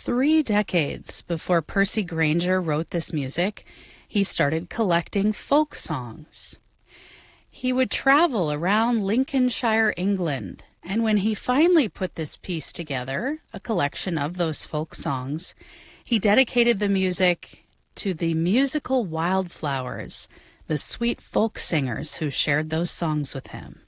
3 decades before Percy Grainger wrote this music, he started collecting folk songs. He would travel around Lincolnshire, England, and when he finally put this piece together, a collection of those folk songs, he dedicated the music to the musical wildflowers, the sweet folk singers who shared those songs with him.